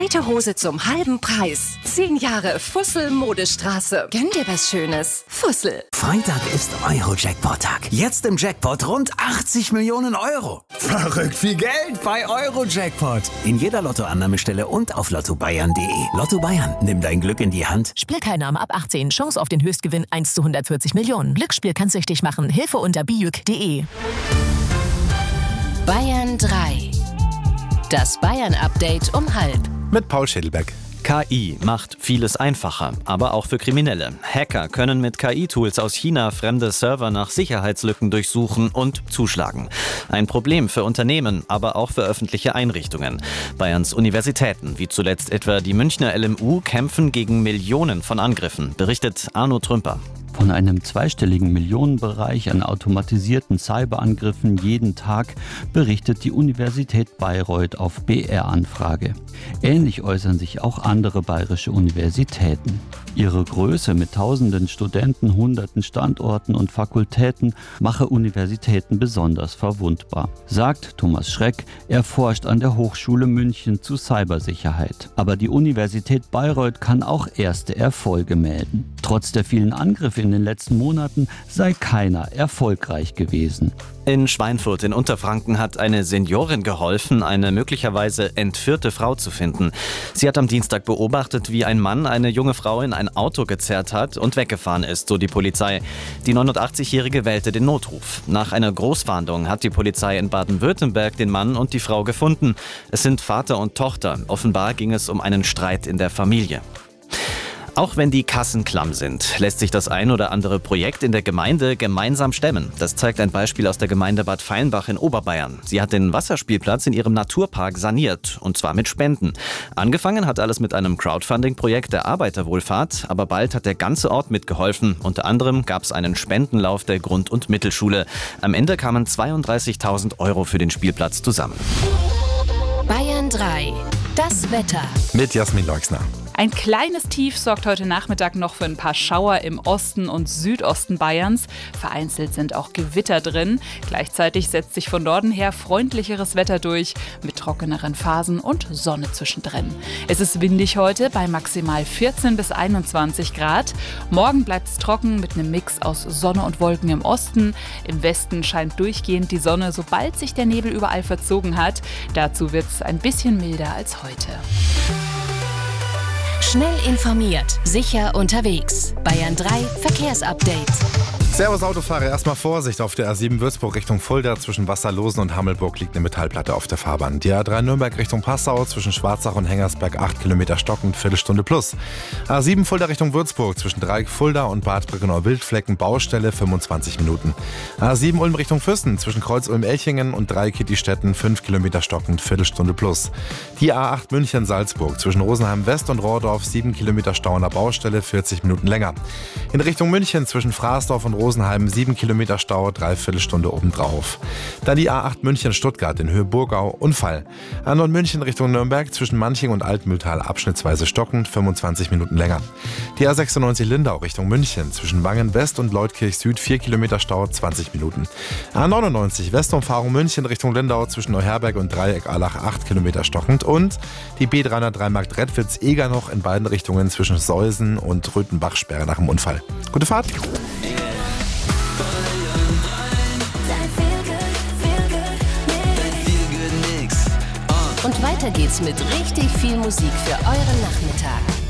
Alte Hose zum halben Preis. 10 Jahre Fussel Modestraße. Gönn dir was Schönes. Fussel. Freitag ist Euro-Jackpot-Tag. Jetzt im Jackpot rund 80 Millionen Euro. Verrückt viel Geld bei Euro-Jackpot. In jeder Lottoannahmestelle und auf lottobayern.de. Lotto Bayern, nimm dein Glück in die Hand. Spielteilnahme ab 18. Chance auf den Höchstgewinn 1 zu 140 Millionen. Glücksspiel kann süchtig machen. Hilfe unter bijuk.de. Bayern 3. Das Bayern-Update um 12:30. Mit Paul Schädelbeck. KI macht vieles einfacher, aber auch für Kriminelle. Hacker können mit KI-Tools aus China fremde Server nach Sicherheitslücken durchsuchen und zuschlagen. Ein Problem für Unternehmen, aber auch für öffentliche Einrichtungen. Bayerns Universitäten, wie zuletzt etwa die Münchner LMU, kämpfen gegen Millionen von Angriffen, berichtet Arno Trümper. Von einem zweistelligen Millionenbereich an automatisierten Cyberangriffen jeden Tag berichtet die Universität Bayreuth auf BR-Anfrage. Ähnlich äußern sich auch andere bayerische Universitäten. Ihre Größe mit tausenden Studenten, hunderten Standorten und Fakultäten mache Universitäten besonders verwundbar, sagt Thomas Schreck. Er forscht an der Hochschule München zu Cybersicherheit. Aber die Universität Bayreuth kann auch erste Erfolge melden. Trotz der vielen Angriffe in den letzten Monaten sei keiner erfolgreich gewesen. In Schweinfurt in Unterfranken hat eine Seniorin geholfen, eine möglicherweise entführte Frau zu finden. Sie hat am Dienstag beobachtet, wie ein Mann eine junge Frau in ein Auto gezerrt hat und weggefahren ist, so die Polizei. Die 89-Jährige wählte den Notruf. Nach einer Großfahndung hat die Polizei in Baden-Württemberg den Mann und die Frau gefunden. Es sind Vater und Tochter. Offenbar ging es um einen Streit in der Familie. Auch wenn die Kassen klamm sind, lässt sich das ein oder andere Projekt in der Gemeinde gemeinsam stemmen. Das zeigt ein Beispiel aus der Gemeinde Bad Feinbach in Oberbayern. Sie hat den Wasserspielplatz in ihrem Naturpark saniert, und zwar mit Spenden. Angefangen hat alles mit einem Crowdfunding-Projekt der Arbeiterwohlfahrt, aber bald hat der ganze Ort mitgeholfen. Unter anderem gab es einen Spendenlauf der Grund- und Mittelschule. Am Ende kamen 32.000 Euro für den Spielplatz zusammen. Bayern 3. Das Wetter. Mit Jasmin Leuxner. Ein kleines Tief sorgt heute Nachmittag noch für ein paar Schauer im Osten und Südosten Bayerns. Vereinzelt sind auch Gewitter drin. Gleichzeitig setzt sich von Norden her freundlicheres Wetter durch, mit trockeneren Phasen und Sonne zwischendrin. Es ist windig heute bei maximal 14 bis 21 Grad. Morgen bleibt es trocken mit einem Mix aus Sonne und Wolken im Osten. Im Westen scheint durchgehend die Sonne, sobald sich der Nebel überall verzogen hat. Dazu wird es ein bisschen milder als heute. Schnell informiert, sicher unterwegs. Bayern 3 Verkehrsupdate. Servus Autofahrer, erstmal Vorsicht. Auf der A7 Würzburg Richtung Fulda zwischen Wasserlosen und Hammelburg liegt eine Metallplatte auf der Fahrbahn. Die A3 Nürnberg Richtung Passau zwischen Schwarzach und Hengersberg 8 Kilometer stockend, Viertelstunde plus. A7 Fulda Richtung Würzburg zwischen Dreieck Fulda und Bad Brückenau-Wildflecken Baustelle 25 Minuten. A7 Ulm Richtung Füssen zwischen Kreuz Ulm-Elchingen und Dreieck-Kittistetten 5 Kilometer stockend, Viertelstunde plus. Die A8 München-Salzburg zwischen Rosenheim West und Rohrdorf 7 Kilometer Stau an der Baustelle, 40 Minuten länger. In Richtung München zwischen Fraßdorf und Rosenheim 7 Kilometer Stau, Dreiviertelstunde obendrauf. Dann die A8 München-Stuttgart in Höhe Burgau, Unfall. A9 München Richtung Nürnberg zwischen Manching und Altmühltal abschnittsweise stockend, 25 Minuten länger. Die A96 Lindau Richtung München zwischen Wangen West und Leutkirch Süd 4 Kilometer Stau, 20 Minuten. A99 Westumfahrung München Richtung Lindau zwischen Neuherberg und Dreieck-Allach 8 Kilometer stockend und die B303 Marktredwitz-Eger noch in beiden Richtungen zwischen Seusen und Röthenbach-Sperre nach dem Unfall. Gute Fahrt! Und weiter geht's mit richtig viel Musik für euren Nachmittag.